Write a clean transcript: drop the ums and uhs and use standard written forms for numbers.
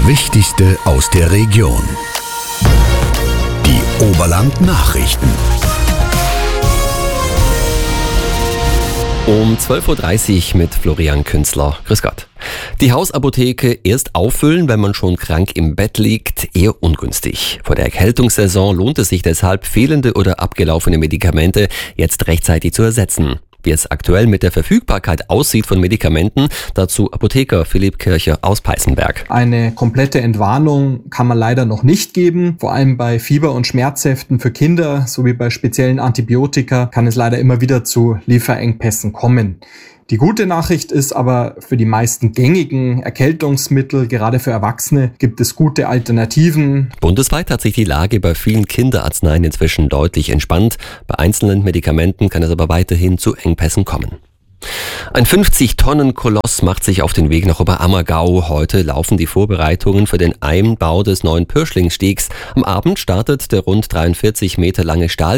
Wichtigste aus der Region. Die Oberland-Nachrichten. Um 12.30 Uhr mit Florian Künzler. Grüß Gott. Die Hausapotheke erst auffüllen, wenn man schon krank im Bett liegt, eher ungünstig. Vor der Erkältungssaison lohnt es sich deshalb, fehlende oder abgelaufene Medikamente jetzt rechtzeitig zu ersetzen. Wie es aktuell mit der Verfügbarkeit aussieht von Medikamenten, dazu Apotheker Philipp Kircher aus Peißenberg. Eine komplette Entwarnung kann man leider noch nicht geben. Vor allem bei Fieber- und Schmerzsäften für Kinder sowie bei speziellen Antibiotika kann es leider immer wieder zu Lieferengpässen kommen. Die gute Nachricht ist aber, für die meisten gängigen Erkältungsmittel, gerade für Erwachsene, gibt es gute Alternativen. Bundesweit hat sich die Lage bei vielen Kinderarzneien inzwischen deutlich entspannt. Bei einzelnen Medikamenten kann es aber weiterhin zu Engpässen kommen. Ein 50-Tonnen-Koloss macht sich auf den Weg nach Oberammergau. Heute laufen die Vorbereitungen für den Einbau des neuen Pürschlingsstiegs. Am Abend startet der rund 43 Meter lange Stahl